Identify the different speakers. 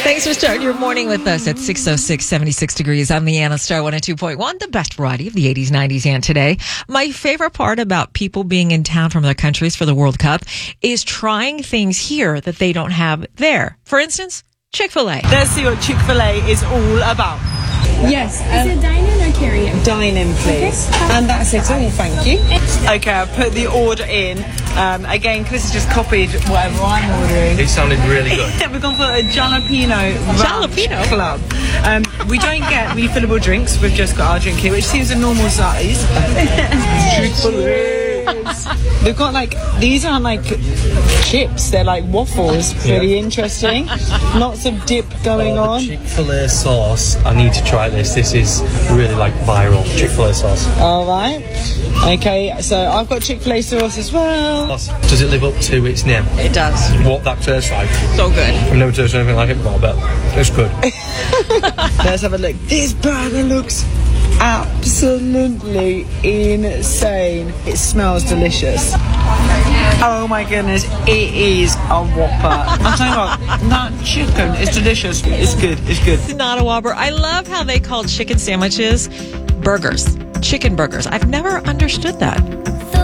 Speaker 1: Thanks for starting your morning with us at 6:06, 76 degrees. I'm Leanna Star 102.1, the best variety of the 80s, 90s, and today. My favorite part about people being in town from other countries for the World Cup is trying things here that they don't have there. For instance, Chick-fil-A.
Speaker 2: Let's see what Chick-fil-A is all about.
Speaker 3: Yes. Is it dine-in or carry-in?
Speaker 2: Dine-in, please.
Speaker 3: Okay.
Speaker 2: And that's it all, thank you. Okay, I've put the order in. Again, Chris has just copied whatever I'm ordering.
Speaker 4: It sounded really good.
Speaker 2: We've gone for a jalapeno club. We don't get refillable drinks. We've just got our drink here, which seems a normal size. They've got these aren't like chips, they're like waffles. Pretty interesting. Lots of dip going on.
Speaker 4: Chick-fil-A sauce. I need to try this. This is really viral. Chick-fil-A sauce.
Speaker 2: Alright. Okay, so I've got Chick-fil-A sauce as well.
Speaker 4: Does it live up to its name?
Speaker 1: It does.
Speaker 4: What that tastes like?
Speaker 1: So good.
Speaker 4: I've never tasted anything like it before, but it's good.
Speaker 2: Let's have a look. This burger looks absolutely insane. It smells delicious. Oh my goodness, it is a Whopper. I'm telling you what, that chicken is delicious. It's good, it's good.
Speaker 1: It's not a Whopper. I love how they call chicken sandwiches burgers. Chicken burgers. I've never understood that.